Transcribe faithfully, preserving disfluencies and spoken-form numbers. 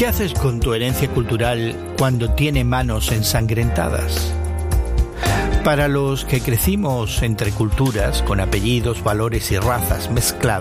¿Qué haces con tu herencia cultural cuando tiene manos ensangrentadas? Para los que crecimos entre culturas, con apellidos, valores y razas mezcladas,